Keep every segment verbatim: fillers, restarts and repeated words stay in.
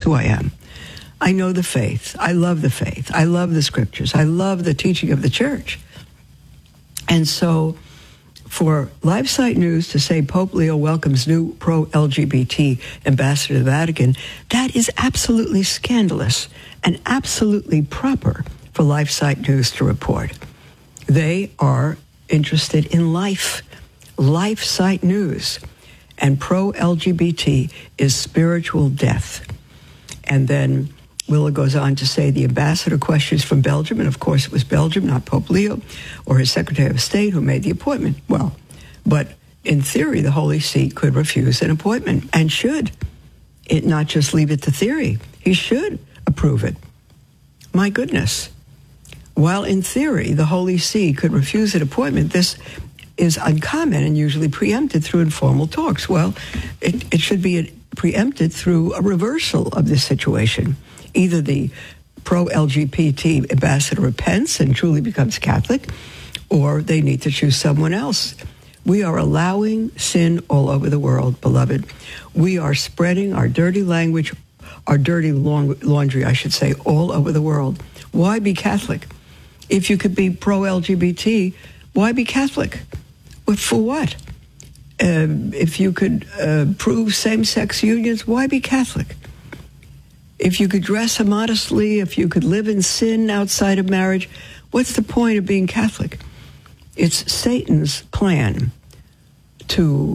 who I am. I know the faith. I love the faith. I love the scriptures. I love the teaching of the church. And so for LifeSite News to say Pope Leo welcomes new pro-L G B T ambassador to the Vatican, that is absolutely scandalous and absolutely proper for LifeSite News to report. They are interested in life, LifeSite News. And pro-L G B T is spiritual death. And then Willa goes on to say the ambassador questions from Belgium, and of course it was Belgium, not Pope Leo, or his Secretary of State who made the appointment. Well, but in theory, the Holy See could refuse an appointment, and should. It not just leave it to theory. He should approve it. My goodness. While in theory, the Holy See could refuse an appointment, this is uncommon and usually preempted through informal talks. Well, it, it should be preempted through a reversal of this situation. Either the pro-L G B T ambassador repents and truly becomes Catholic, or they need to choose someone else. We are allowing sin all over the world, beloved. We are spreading our dirty language, our dirty laundry, I should say, all over the world. Why be Catholic? If you could be pro-L G B T, why be Catholic? For what? Uh, if you could uh, prove same-sex unions, why be Catholic? If you could dress immodestly, if you could live in sin outside of marriage, what's the point of being Catholic? It's Satan's plan to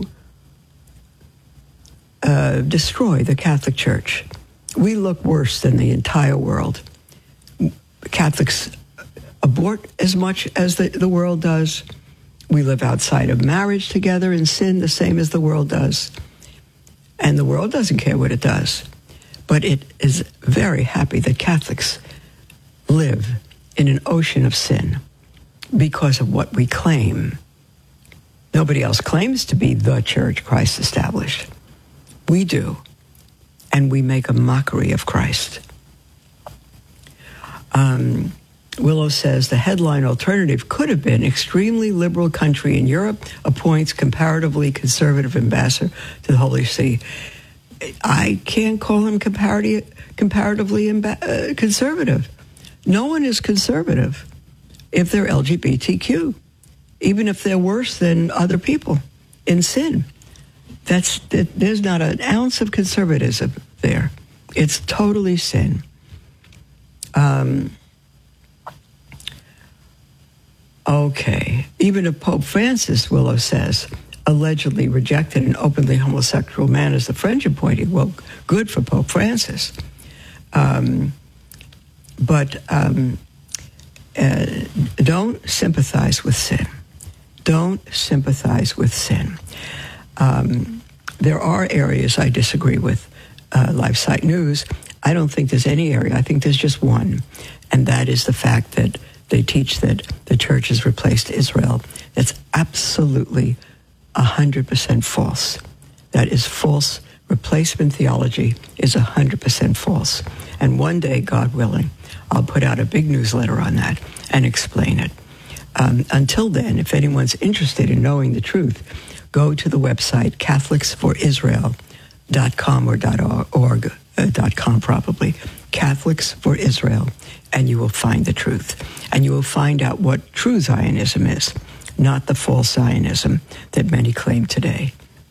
uh, destroy the Catholic Church. We look worse than the entire world. Catholics abort as much as the, the world does. We live outside of marriage together in sin the same as the world does. And the world doesn't care what it does. But it is very happy that Catholics live in an ocean of sin because of what we claim. Nobody else claims to be the church Christ established. We do. And we make a mockery of Christ. Um, Willow says the headline alternative could have been extremely liberal country in Europe appoints comparatively conservative ambassador to the Holy See. I can't call him comparative, comparatively imba- uh, conservative. No one is conservative if they're L G B T Q, even if they're worse than other people in sin. That's that, there's not an ounce of conservatism there. It's totally sin. Um, okay. Even if Pope Francis, Willow says, allegedly rejected an openly homosexual man as the French appointee. Well, good for Pope Francis. Um, but um, uh, don't sympathize with sin. Don't sympathize with sin. Um, there are areas I disagree with uh, LifeSite News. I don't think there's any area. I think there's just one, and that is the fact that they teach that the church has replaced Israel. That's absolutely one hundred percent false. That is false. Replacement theology is one hundred percent false. And one day, God willing, I'll put out a big newsletter on that and explain it. Um, until then, if anyone's interested in knowing the truth, go to the website catholics for israel dot com or .org, uh, .com probably, Catholics for Israel, and you will find the truth. And you will find out what true Zionism is, not the false Zionism that many claim today.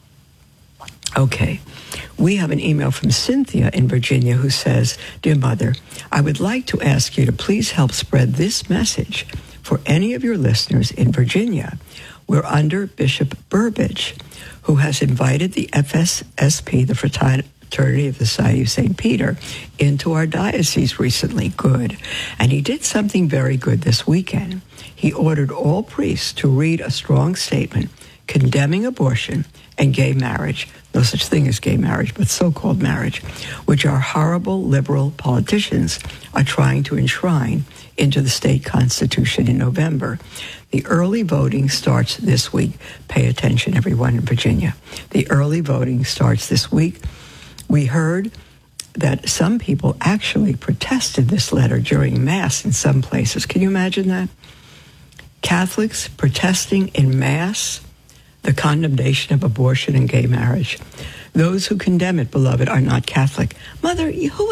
Okay, we have an email from Cynthia in Virginia who says, Dear Mother, I would like to ask you to please help spread this message for any of your listeners in Virginia. We're under Bishop Burbidge, who has invited the F S S P, the Fraternity of the Society of Saint Peter, into our diocese recently. Good. And he did something very good this weekend. He ordered all priests to read a strong statement condemning abortion and gay marriage, no such thing as gay marriage, but so-called marriage, which our horrible liberal politicians are trying to enshrine into the state constitution in November. The early voting starts this week. Pay attention, everyone in Virginia. The early voting starts this week. We heard that some people actually protested this letter during Mass in some places. Can you imagine that? Catholics protesting in Mass the condemnation of abortion and gay marriage. Those who condemn it, beloved, are not Catholic. Mother, who